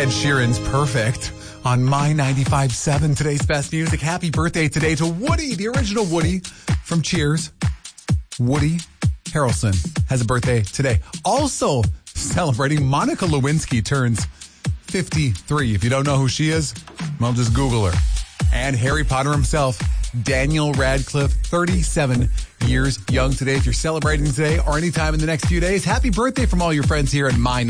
Ed Sheeran's Perfect on My 95.7. Today's best music. Happy birthday today to Woody, the original Woody from Cheers. Woody Harrelson has a birthday today. Also celebrating, Monica Lewinsky turns 53. If you don't know who she is, well, just Google her. And Harry Potter himself, Daniel Radcliffe, 37 years young today. If you're celebrating today or anytime in the next few days, happy birthday from all your friends here at My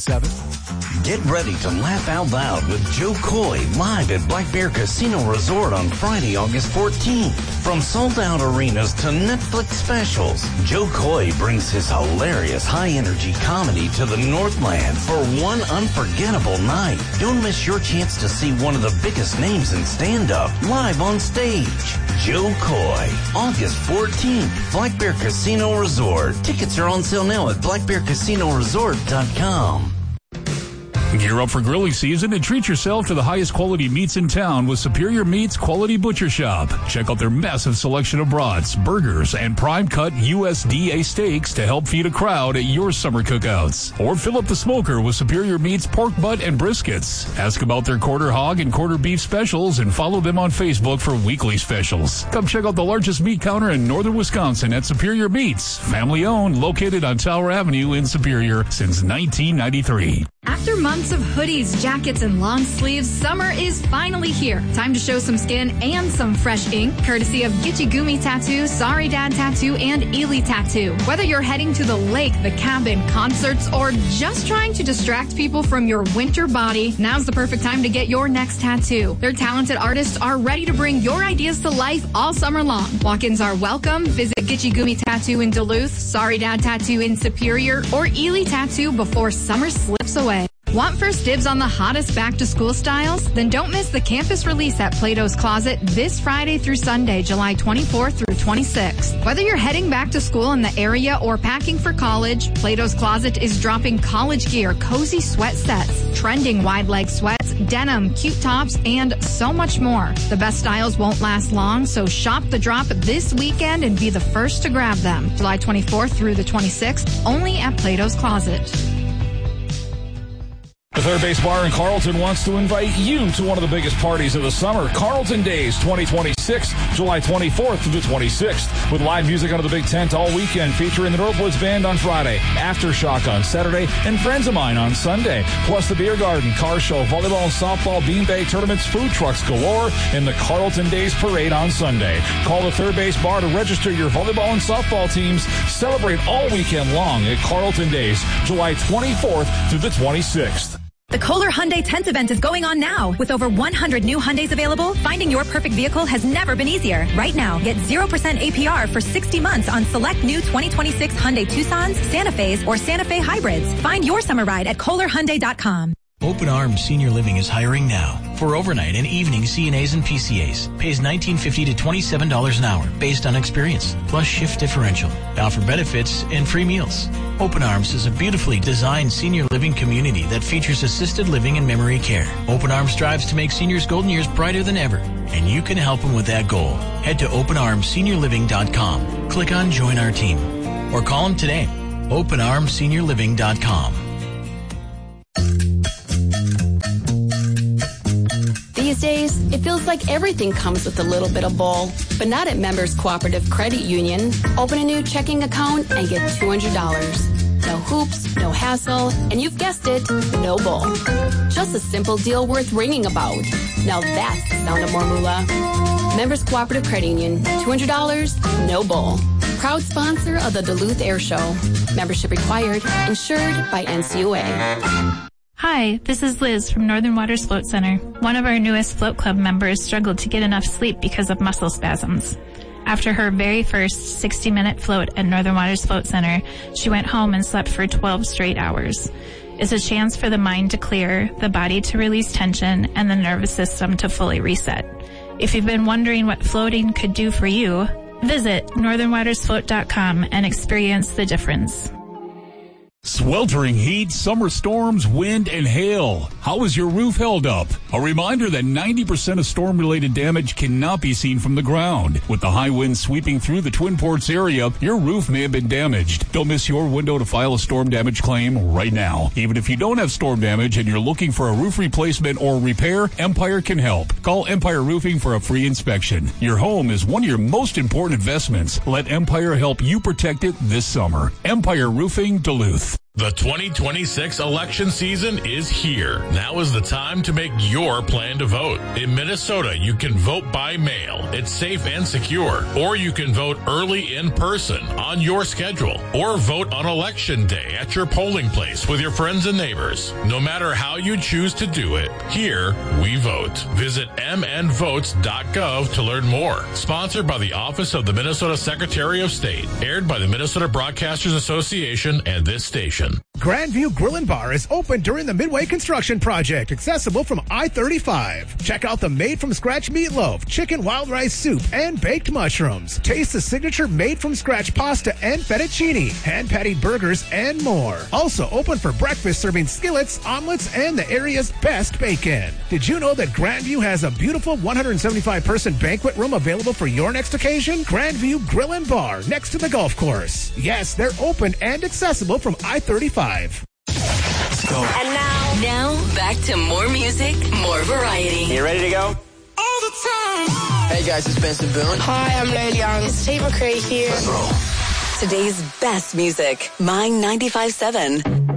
95.7. Get ready to laugh out loud with Joe Coy live at Black Bear Casino Resort on Friday, August 14th. From sold-out arenas to Netflix specials, Joe Coy brings his hilarious high-energy comedy to the Northland for one unforgettable night. Don't miss your chance to see one of the biggest names in stand-up live on stage. Joe Coy, August 14th, Black Bear Casino Resort. Tickets are on sale now at blackbearcasinoresort.com. Gear up for grilling season and treat yourself to the highest quality meats in town with Superior Meats Quality Butcher Shop. Check out their massive selection of brats, burgers, and prime cut USDA steaks to help feed a crowd at your summer cookouts. Or fill up the smoker with Superior Meats pork butt and briskets. Ask about their quarter hog and quarter beef specials and follow them on Facebook for weekly specials. Come check out the largest meat counter in northern Wisconsin at Superior Meats. Family owned, located on Tower Avenue in Superior since 1993. After months of hoodies, jackets, and long sleeves, summer is finally here. Time to show some skin and some fresh ink, courtesy of Gichigumi Tattoo, Sorry Dad Tattoo, and Ely Tattoo. Whether you're heading to the lake, the cabin, concerts, or just trying to distract people from your winter body, now's the perfect time to get your next tattoo. Their talented artists are ready to bring your ideas to life all summer long. Walk-ins are welcome. Visit Gichigumi Tattoo in Duluth, Sorry Dad Tattoo in Superior, or Ely Tattoo before summer slips away. Want first dibs on the hottest back-to-school styles? Then don't miss the campus release at Plato's Closet this Friday through Sunday, July 24th through 26th. Whether you're heading back to school in the area or packing for college, Plato's Closet is dropping college gear, cozy sweat sets, trending wide-leg sweats, denim, cute tops, and so much more. The best styles won't last long, so shop the drop this weekend and be the first to grab them. July 24th through the 26th, only at Plato's Closet. The Third Base Bar in Carlton wants to invite you to one of the biggest parties of the summer, Carlton Days 2026, July 24th to the 26th, with live music under the big tent all weekend, featuring the Northwoods Band on Friday, Aftershock on Saturday, and Friends of Mine on Sunday. Plus the beer garden, car show, volleyball and softball, beanbag tournaments, food trucks galore, and the Carlton Days Parade on Sunday. Call the Third Base Bar to register your volleyball and softball teams. Celebrate all weekend long at Carlton Days, July 24th through the 26th. The Kohler Hyundai 10th event is going on now. With over 100 new Hyundais available, finding your perfect vehicle has never been easier. Right now, get 0% APR for 60 months on select new 2026 Hyundai Tucsons, Santa Fe's, or Santa Fe hybrids. Find your summer ride at KohlerHyundai.com. Open Arms Senior Living is hiring now for overnight and evening CNAs and PCAs. Pays $19.50 to $27 an hour based on experience, plus shift differential. They offer benefits and free meals. Open Arms is a beautifully designed senior living community that features assisted living and memory care. Open Arms strives to make seniors' golden years brighter than ever, and you can help them with that goal. Head to openarmsseniorliving.com. Click on Join Our Team or call them today. openarmsseniorliving.com. These days, it feels like everything comes with a little bit of bull, but not at Members Cooperative Credit Union. Open a new checking account and get $200. No hoops, no hassle, and you've guessed it, no bull. Just a simple deal worth ringing about. Now that's the sound of more moolah. Members Cooperative Credit Union, $200, no bull. Proud sponsor of the Duluth Air Show. Membership required, insured by NCUA. Hi, this is Liz from Northern Waters Float Center. One of our newest float club members struggled to get enough sleep because of muscle spasms. After her very first 60-minute float at Northern Waters Float Center, she went home and slept for 12 straight hours. It's a chance for the mind to clear, the body to release tension, and the nervous system to fully reset. If you've been wondering what floating could do for you, visit northernwatersfloat.com and experience the difference. Sweltering heat, summer storms, wind, and hail. How is your roof held up? A reminder that 90% of storm-related damage cannot be seen from the ground. With the high winds sweeping through the Twin Ports area, your roof may have been damaged. Don't miss your window to file a storm damage claim right now. Even if you don't have storm damage and you're looking for a roof replacement or repair, Empire can help. Call Empire Roofing for a free inspection. Your home is one of your most important investments. Let Empire help you protect it this summer. Empire Roofing, Duluth. The 2026 election season is here. Now is the time to make your plan to vote. In Minnesota, you can vote by mail. It's safe and secure. Or you can vote early in person on your schedule. Or vote on election day at your polling place with your friends and neighbors. No matter how you choose to do it, here we vote. Visit mnvotes.gov to learn more. Sponsored by the Office of the Minnesota Secretary of State. Aired by the Minnesota Broadcasters Association and this station. Grandview Grill and Bar is open during the Midway Construction Project, accessible from I-35. Check out the made-from-scratch meatloaf, chicken wild rice soup, and baked mushrooms. Taste the signature made-from-scratch pasta and fettuccine, hand-patted burgers, and more. Also open for breakfast, serving skillets, omelets, and the area's best bacon. Did you know that Grandview has a beautiful 175-person banquet room available for your next occasion? Grandview Grill and Bar, next to the golf course. Yes, they're open and accessible from I-35. Let's go. And now back to more music, more variety. You ready to go? All the time. Hey guys, it's Benson Boone. Hi, I'm Lil Young. It's Tate McRae here. Today's best music, My 95.7.